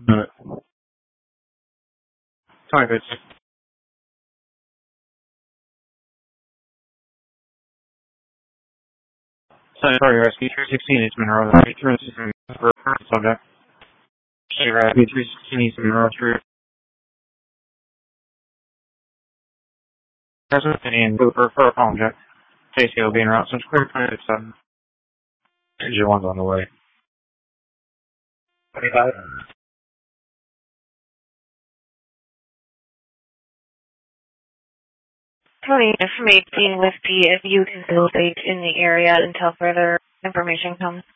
But, sorry, but sorry, Rescue 316 is Monroe. Return system for current subject. Rescue 316 is Monroe Street. Present and Cooper for a object. Stacy will be in route since clear 267. Your one's on the way. 25. Tony, from 18 with P if you can still stay in the area until further information comes.